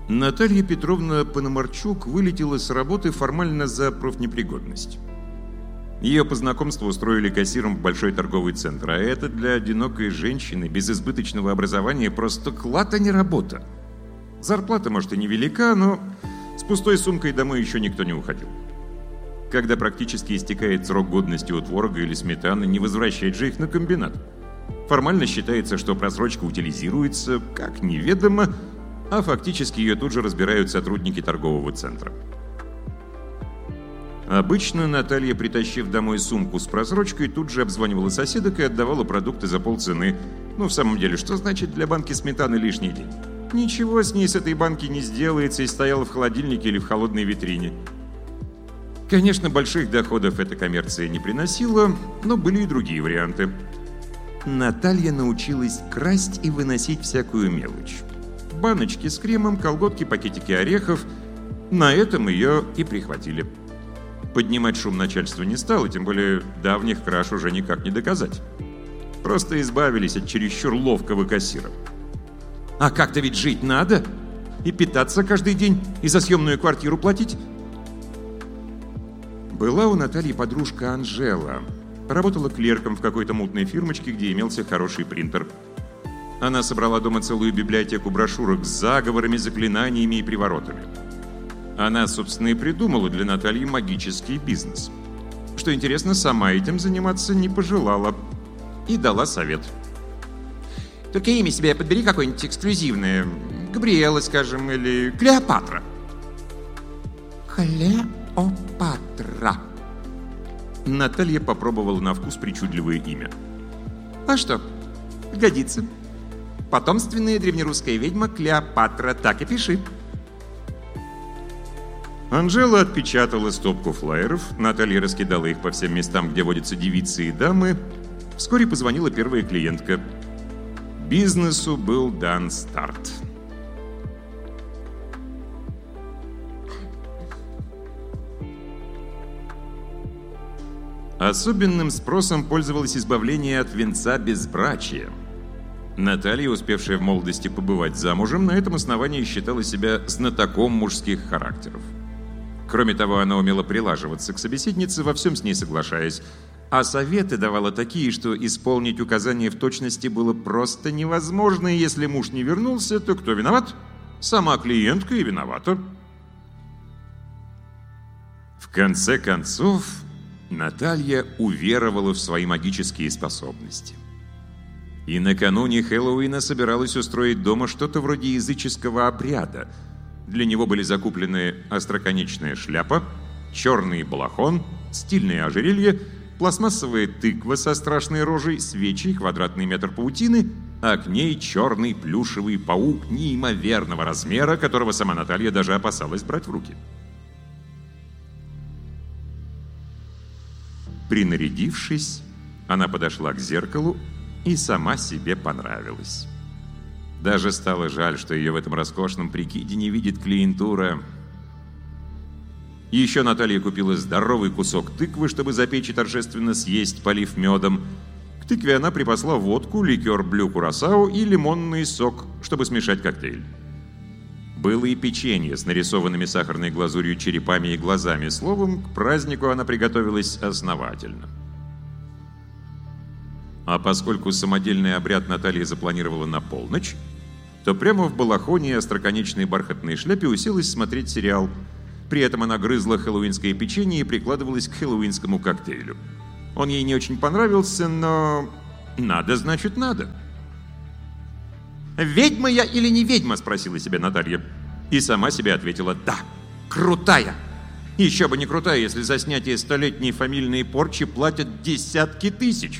Наталья Петровна Пономарчук вылетела с работы формально за профнепригодность. Ее по знакомству устроили кассиром в большой торговый центр, а это для одинокой женщины без избыточного образования просто клад, а не работа. Зарплата, может, и невелика, но с пустой сумкой домой еще никто не уходил. Когда практически истекает срок годности у творога или сметаны, не возвращать же их на комбинат. Формально считается, что просрочка утилизируется, как неведомо, а фактически ее тут же разбирают сотрудники торгового центра. Обычно Наталья, притащив домой сумку с просрочкой, тут же обзванивала соседок и отдавала продукты за полцены. В самом деле, что значит для банки сметаны лишний день? Ничего с ней с этой банки не сделается и стояла в холодильнике или в холодной витрине. Конечно, больших доходов эта коммерция не приносила, но были и другие варианты. Наталья научилась красть и выносить всякую мелочь. Баночки с кремом, колготки, пакетики орехов. На этом ее и прихватили. Поднимать шум начальства не стало, тем более давних краж уже никак не доказать. Просто избавились от чересчур ловкого кассира. А как-то ведь жить надо. И питаться каждый день, и за съемную квартиру платить. Была у Натальи подружка Анжела. Работала клерком в какой-то мутной фирмочке, где имелся хороший принтер. Она собрала дома целую библиотеку брошюрок с заговорами, заклинаниями и приворотами. Она, собственно, и придумала для Натальи магический бизнес. Что интересно, сама этим заниматься не пожелала. И дала совет. Только имя себе подбери какое-нибудь эксклюзивное. Габриэла, скажем, или Клеопатра. Клеопатра. Наталья попробовала на вкус причудливое имя. А что? Годится. Потомственная древнерусская ведьма Клеопатра. Так и пиши. Анжела отпечатала стопку флаеров, Наталья раскидала их по всем местам, где водятся девицы и дамы. Вскоре позвонила первая клиентка. Бизнесу был дан старт. Особенным спросом пользовалось избавление от венца безбрачия. Наталья, успевшая в молодости побывать замужем, на этом основании считала себя знатоком мужских характеров. Кроме того, она умела прилаживаться к собеседнице, во всем с ней соглашаясь, а советы давала такие, что исполнить указания в точности было просто невозможно, и если муж не вернулся, то кто виноват? Сама клиентка и виновата. В конце концов, Наталья уверовала в свои магические способности. И накануне Хэллоуина собиралась устроить дома что-то вроде языческого обряда. Для него были закуплены остроконечная шляпа, черный балахон, стильное ожерелье, пластмассовая тыква со страшной рожей, свечи, квадратный метр паутины, а к ней черный плюшевый паук неимоверного размера, которого сама Наталья даже опасалась брать в руки. Принарядившись, она подошла к зеркалу и сама себе понравилась. Даже стало жаль, что ее в этом роскошном прикиде не видит клиентура. Еще Наталья купила здоровый кусок тыквы, чтобы запечь и торжественно съесть, полив медом. К тыкве она припасла водку, ликер Блю Курасао и лимонный сок, чтобы смешать коктейль. Было и печенье с нарисованными сахарной глазурью черепами и глазами. Словом, к празднику она приготовилась основательно. А поскольку самодельный обряд Наталья запланировала на полночь, то прямо в балахоне и остроконечной бархатной шляпе уселась смотреть сериал. При этом она грызла хэллоуинское печенье и прикладывалась к хэллоуинскому коктейлю. Он ей не очень понравился, но надо, значит, надо. «Ведьма я или не ведьма?» – спросила себя Наталья. И сама себе ответила: «Да, крутая!» Еще бы не крутая, если за снятие столетней фамильной порчи платят десятки тысяч.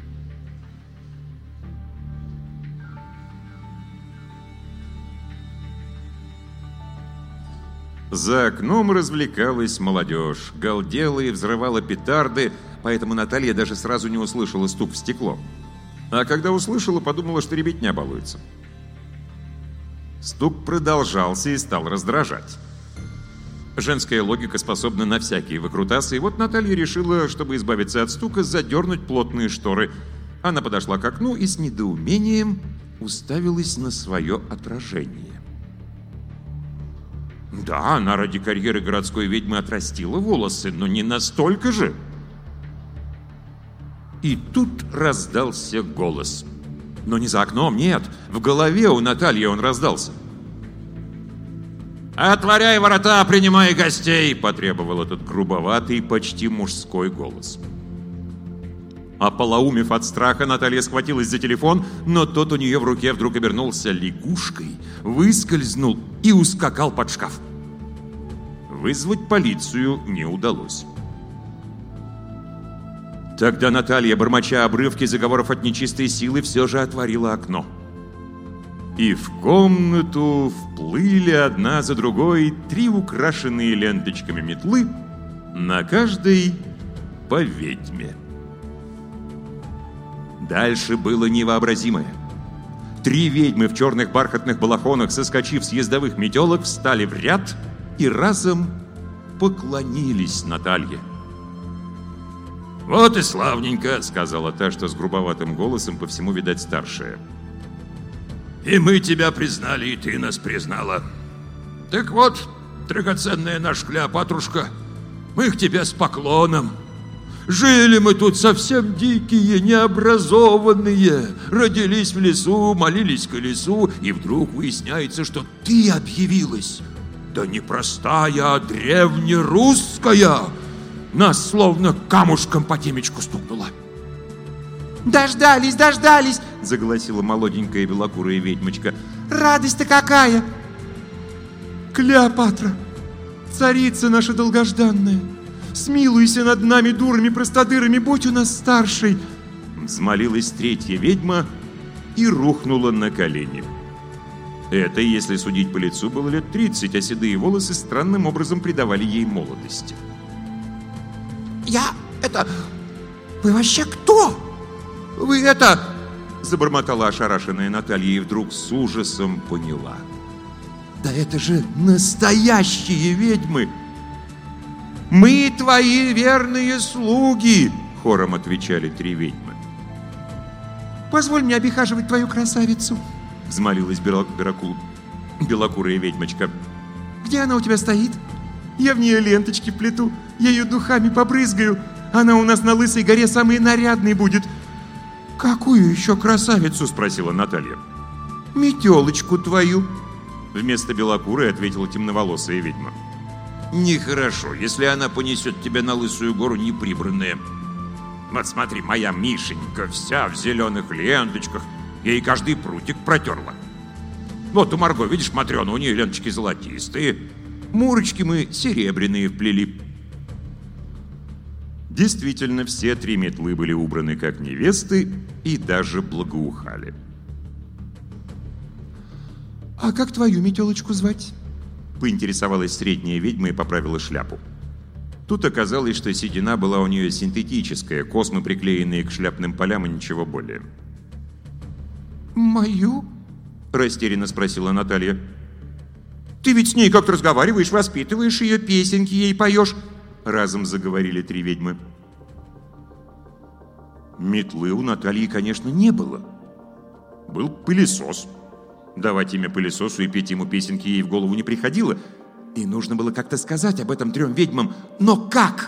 За окном развлекалась молодежь, галдела и взрывала петарды, поэтому Наталья даже сразу не услышала стук в стекло. А когда услышала, подумала, что ребятня балуется. Стук продолжался и стал раздражать. Женская логика способна на всякие выкрутасы, и вот Наталья решила, чтобы избавиться от стука, задернуть плотные шторы. Она подошла к окну и с недоумением уставилась на свое отражение. Да, она ради карьеры городской ведьмы отрастила волосы, но не настолько же. И тут раздался голос. Но не за окном, нет. В голове у Натальи он раздался. «Отворяй ворота, принимай гостей!» — потребовал этот грубоватый, почти мужской голос. Ополоумев от страха, Наталья схватилась за телефон, но тот у нее в руке вдруг обернулся лягушкой, выскользнул и ускакал под шкаф. Вызвать полицию не удалось. Тогда Наталья, бормоча обрывки заговоров от нечистой силы, все же отворила окно. И в комнату вплыли одна за другой 3 украшенные ленточками метлы, на каждой по ведьме. Дальше было невообразимое. 3 ведьмы в черных бархатных балахонах, соскочив с ездовых метелок, встали в ряд и разом поклонились Наталье. «Вот и славненько», — сказала та, что с грубоватым голосом, по всему, видать, старшая. «И мы тебя признали, и ты нас признала. Так вот, драгоценная наша Клеопатрушка, мы к тебе с поклоном. Жили мы тут совсем дикие, необразованные, родились в лесу, молились колесу, и вдруг выясняется, что ты объявилась. Да не простая, а древнерусская. Нас словно камушком по темечку стукнуло». «Дождались, дождались!» — заголосила молоденькая белокурая ведьмочка. «Радость-то какая!» «Клеопатра, царица наша долгожданная, смилуйся над нами, дурами простодырами, будь у нас старшей!» Взмолилась 3-я ведьма и рухнула на колени. Это, если судить по лицу, было лет 30, а седые волосы странным образом придавали ей молодости. Вы вообще кто? Вы Забормотала ошарашенная Наталья и вдруг с ужасом поняла. Да это же настоящие ведьмы! Мы твои верные слуги! Хором отвечали 3 ведьмы. Позволь мне обихаживать твою красавицу. Взмолилась белокурая ведьмочка. «Где она у тебя стоит? Я в нее ленточки плету, я ее духами побрызгаю. Она у нас на Лысой горе самой нарядной будет». «Какую еще красавицу?» — спросила Наталья. «Метелочку твою». Вместо белокурой ответила темноволосая ведьма. «Нехорошо, если она понесет тебя на Лысую гору неприбранная. Вот смотри, моя Мишенька вся в зеленых ленточках, ей каждый прутик протерла. Вот у Марго, видишь, Матрена, у нее ленточки золотистые, мурочки мы серебряные вплели». Действительно, все 3 метлы были убраны как невесты и даже благоухали. «А как твою метелочку звать?» Поинтересовалась средняя ведьма и поправила шляпу. Тут оказалось, что седина была у нее синтетическая, космы, приклеенные к шляпным полям, и ничего более. «Мою?» — растерянно спросила Наталья. «Ты ведь с ней как-то разговариваешь, воспитываешь ее, песенки ей поешь». Разом заговорили 3 ведьмы. Метлы у Натальи, конечно, не было. Был пылесос. Давать имя пылесосу и петь ему песенки ей в голову не приходило. И нужно было как-то сказать об этом 3 ведьмам. Но как?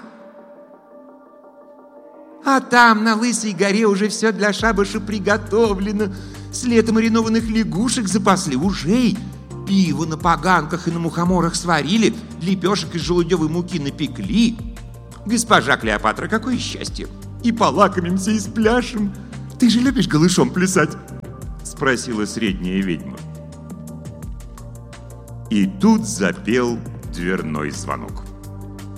«А там, на Лысой горе, уже все для шабаша приготовлено. С лета маринованных лягушек запасли, ужей. Пиво на поганках и на мухоморах сварили, лепешек из желудевой муки напекли. Госпожа Клеопатра, какое счастье! И полакомимся, и спляшем. Ты же любишь голышом плясать?» — спросила средняя ведьма. И тут запел дверной звонок.